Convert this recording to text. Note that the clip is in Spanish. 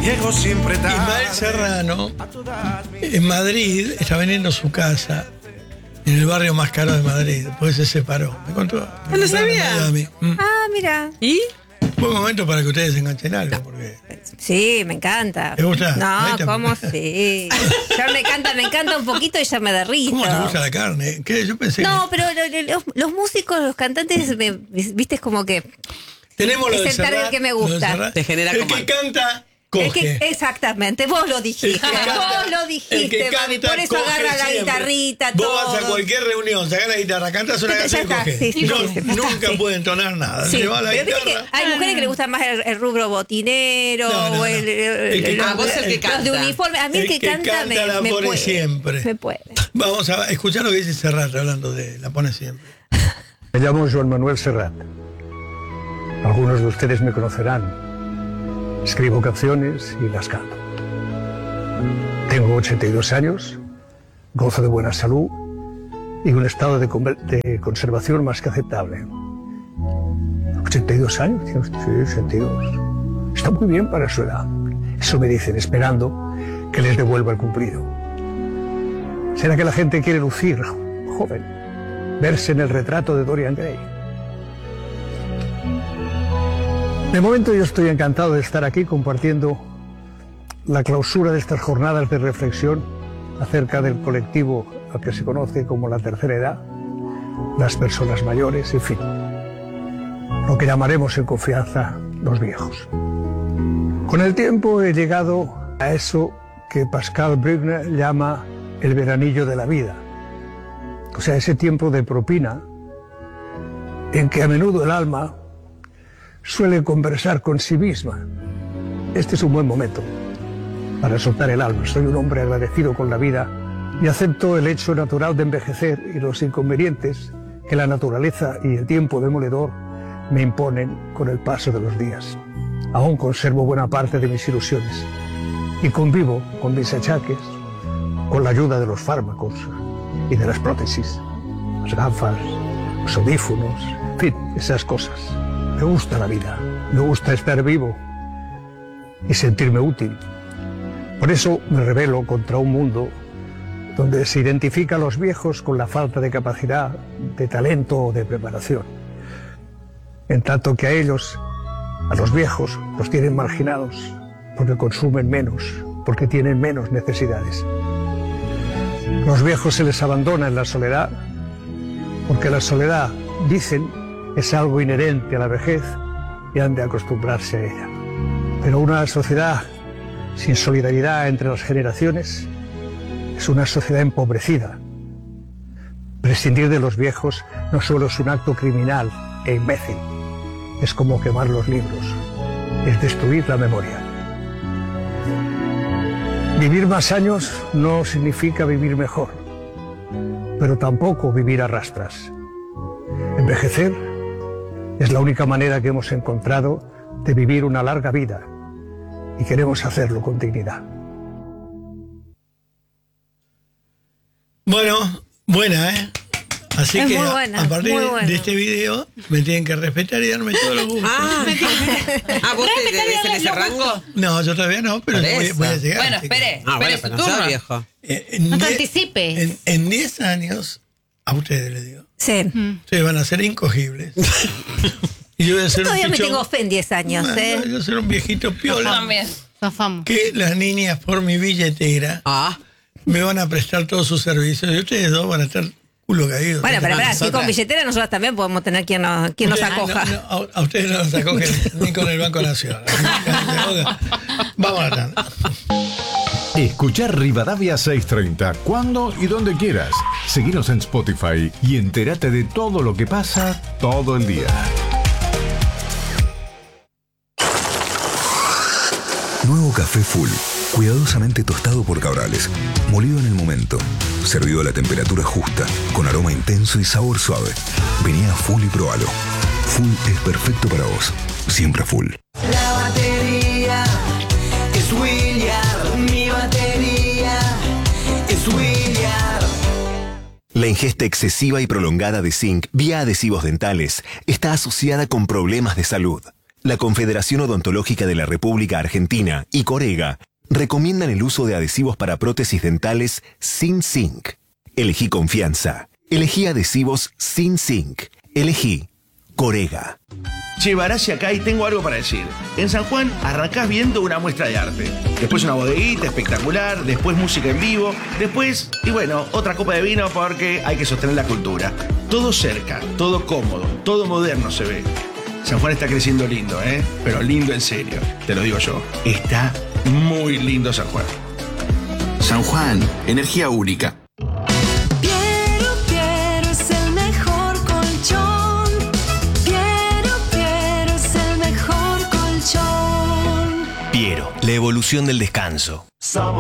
Llego siempre tarde. Ismael Serrano, en Madrid, está vendiendo su casa en el barrio más caro de Madrid. Después se separó. Me contó. No lo sabía. Ah, mira. ¿Y? Buen momento para que ustedes se enganchen algo. Porque... Sí, me encanta. ¿Te gusta? No, ¿cómo sí? Ya me encanta un poquito y ya me derrito. ¿Cómo te gusta la carne? ¿Qué? Yo pensé no, pero los músicos, los cantantes, viste, es como que... Tenemos lo es de el target Serrat, que me gusta. Te genera el como... que canta, coge. Exactamente, vos lo dijiste. Vos lo dijiste, mami. Por eso agarra la guitarrita, vos todo. vas a cualquier reunión, sacás la guitarra, cantas una canción y coges. Sí, Nunca puede entonar nada. Sí, Lleva la pero viste guitarra. que hay mujeres que le gusta más el rubro botinero o El que los, canta, vos el que canta. los de uniforme. A mí el que canta me pone puede. siempre. Me puede. Vamos a escuchar lo que dice Serrat hablando de la pone siempre. Me llamo Joan Manuel Serrat. Algunos de ustedes me conocerán. Escribo canciones y las canto. Tengo 82 años, gozo de buena salud y un estado de conservación más que aceptable. 82 años, tiene usted, sí, 82. Está muy bien para su edad. Eso me dicen, esperando que les devuelva el cumplido. ¿Será que la gente quiere lucir joven? Verse en el retrato de Dorian Gray. De momento yo estoy encantado de estar aquí compartiendo la clausura de estas jornadas de reflexión acerca del colectivo al que se conoce como la tercera edad, las personas mayores, en fin, lo que llamaremos en confianza los viejos. Con el tiempo he llegado a eso que Pascal Bruckner llama el veranillo de la vida, o sea, ese tiempo de propina en que a menudo el alma suele conversar con sí misma. Este es un buen momento para soltar el alma. Soy un hombre agradecido con la vida y acepto el hecho natural de envejecer y los inconvenientes que la naturaleza y el tiempo demoledor me imponen con el paso de los días. Aún conservo buena parte de mis ilusiones y convivo con mis achaques con la ayuda de los fármacos y de las prótesis, las gafas, los audífonos, en fin, esas cosas. Me gusta la vida, me gusta estar vivo y sentirme útil. Por eso me rebelo contra un mundo donde se identifica a los viejos con la falta de capacidad, de talento o de preparación. En tanto que a los viejos, los tienen marginados porque consumen menos, porque tienen menos necesidades. Los viejos se les abandona en la soledad porque la soledad, dicen, es algo inherente a la vejez y han de acostumbrarse a ella. Pero una sociedad sin solidaridad entre las generaciones es una sociedad empobrecida. Prescindir de los viejos no solo es un acto criminal e imbécil, es como quemar los libros, es destruir la memoria. Vivir más años no significa vivir mejor, pero tampoco vivir a rastras. Envejecer es la única manera que hemos encontrado de vivir una larga vida y queremos hacerlo con dignidad. Bueno, buena, ¿eh? Así es que muy buena, a partir buena. de este video me tienen que respetar y darme todos los gustos. ¿Vos tenés en ese rango? No, yo todavía no, pero voy a llegar. Bueno, espere Bueno, su pero turno. no viejo. No te anticipes. En 10 años, a ustedes les digo, Sí. ustedes van a ser incogibles. Y yo voy a ser Todavía un me pichón. tengo fe en 10 años, No, ¿eh? yo voy a ser un viejito piola. También. Zafamos. Que las niñas por mi billetera me van a prestar todos sus servicios y ustedes dos van a estar culo caído. Bueno, pero nosotras. si con billetera nosotros también podemos tener quien nos acoja. A ustedes no los acogen ni con el Banco Nacional. Vamos a la tanda. Escuchar Rivadavia 630 cuando y donde quieras. Seguinos en Spotify y entérate de todo lo que pasa todo el día. Nuevo café Full, cuidadosamente tostado por Cabrales, molido en el momento, servido a la temperatura justa, con aroma intenso y sabor suave. Vení a Full y probalo. Full es perfecto para vos, siempre Full. La batería es William, mi batería es William. La ingesta excesiva y prolongada de zinc vía adhesivos dentales está asociada con problemas de salud. La Confederación Odontológica de la República Argentina y Corega recomiendan el uso de adhesivos para prótesis dentales sin zinc. Elegí confianza. Elegí adhesivos sin zinc. Elegí Corega. Che, Barassi acá y tengo algo para decir. En San Juan arrancás viendo una muestra de arte. Después una bodeguita espectacular, después música en vivo, después, y bueno, otra copa de vino porque hay que sostener la cultura. Todo cerca, todo cómodo, todo moderno se ve. San Juan está creciendo lindo, ¿eh? Pero lindo en serio, te lo digo yo. Está muy lindo San Juan. San Juan, energía única. Piero es el mejor colchón. Piero es el mejor colchón. Piero, la evolución del descanso. Somos